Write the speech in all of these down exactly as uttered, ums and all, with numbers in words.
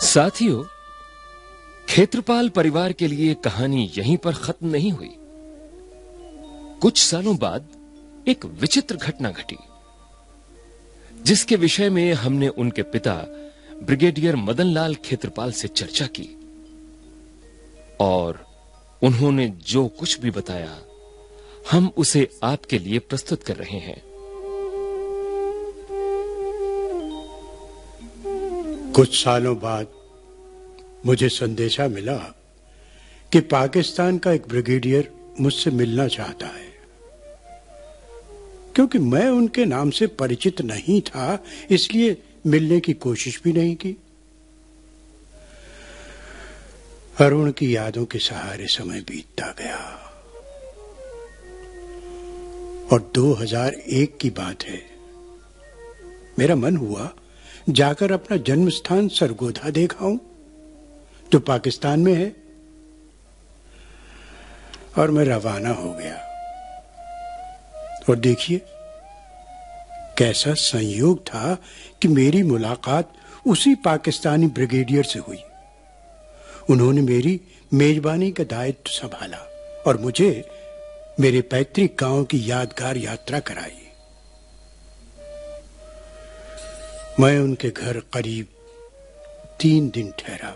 साथियों, खेत्रपाल परिवार के लिए कहानी यहीं पर खत्म नहीं हुई। कुछ सालों बाद एक विचित्र घटना घटी, जिसके विषय में हमने उनके पिता ब्रिगेडियर मदनलाल खेत्रपाल से चर्चा की और उन्होंने जो कुछ भी बताया हम उसे आपके लिए प्रस्तुत कर रहे हैं। कुछ सालों बाद मुझे संदेशा मिला कि पाकिस्तान का एक ब्रिगेडियर मुझसे मिलना चाहता है। क्योंकि मैं उनके नाम से परिचित नहीं था, इसलिए मिलने की कोशिश भी नहीं की। अरुण की यादों के सहारे समय बीतता गया और दो हज़ार एक की बात है। मेरा मन हुआ जाकर अपना जन्म स्थान सरगोधा देखाऊं, जो पाकिस्तान में है, और मैं रवाना हो गया। और देखिए कैसा संयोग था कि मेरी मुलाकात उसी पाकिस्तानी ब्रिगेडियर से हुई। उन्होंने मेरी मेजबानी का दायित्व संभाला और मुझे मेरे पैतृक गांव की यादगार यात्रा कराई। मैं उनके घर करीब तीन दिन ठहरा।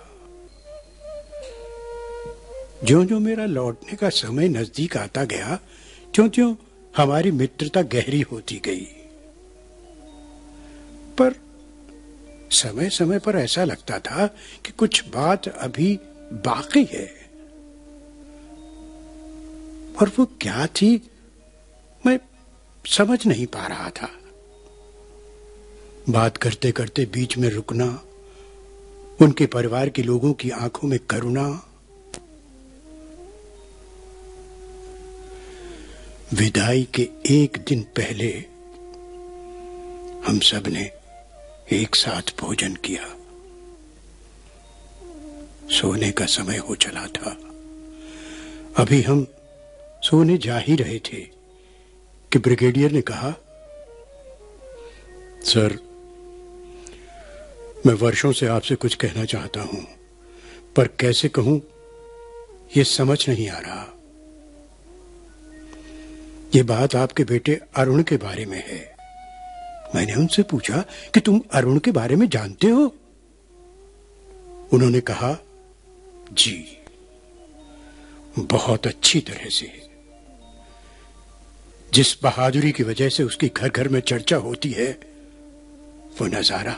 ज्यों-ज्यों मेरा लौटने का समय नजदीक आता गया, त्यों-त्यों हमारी मित्रता गहरी होती गई। पर समय समय पर ऐसा लगता था कि कुछ बात अभी बाकी है। और वो क्या थी, मैं समझ नहीं पा रहा था। बात करते करते बीच में रुकना, उनके परिवार के लोगों की आंखों में करुणा। विदाई के एक दिन पहले हम सब ने एक साथ भोजन किया। सोने का समय हो चला था। अभी हम सोने जा ही रहे थे कि ब्रिगेडियर ने कहा, सर, मैं वर्षों से आपसे कुछ कहना चाहता हूं, पर कैसे कहूं यह समझ नहीं आ रहा। ये बात आपके बेटे अरुण के बारे में है। मैंने उनसे पूछा कि तुम अरुण के बारे में जानते हो? उन्होंने कहा, जी, बहुत अच्छी तरह से। जिस बहादुरी की वजह से उसकी घर घर में चर्चा होती है, वो नजारा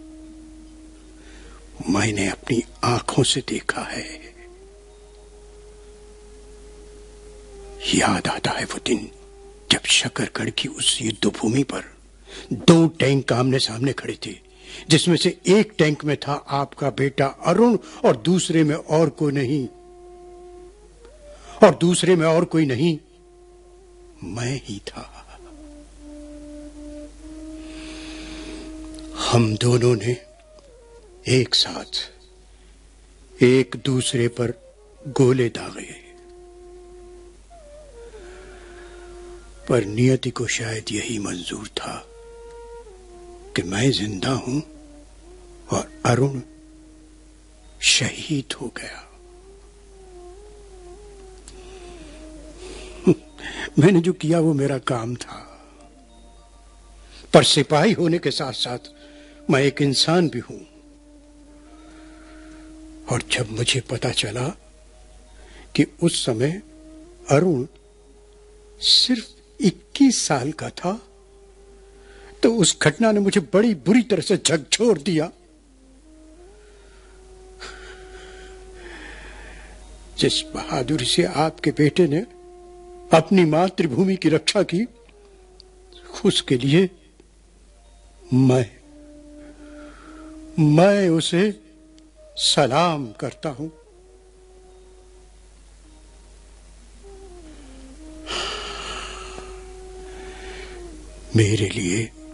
मैंने अपनी आंखों से देखा है। याद आता है वो दिन जब शकरगढ़ की उस युद्ध भूमि पर दो टैंक आमने सामने खड़े थे, जिसमें से एक टैंक में था आपका बेटा अरुण और दूसरे में और कोई नहीं और दूसरे में और कोई नहीं मैं ही था। हम दोनों ने एक साथ एक दूसरे पर गोले दागे, पर नियति को शायद यही मंजूर था कि मैं जिंदा हूं और अरुण शहीद हो गया। मैंने जो किया वो मेरा काम था, पर सिपाही होने के साथ साथ मैं एक इंसान भी हूं। और जब मुझे पता चला कि उस समय अरुण सिर्फ इक्कीस साल का था, तो उस घटना ने मुझे बड़ी बुरी तरह से झकझोर दिया। जिस बहादुरी से आपके बेटे ने अपनी मातृभूमि की रक्षा की, उसके लिए मैं मैं उसे सलाम करता हूं। मेरे लिए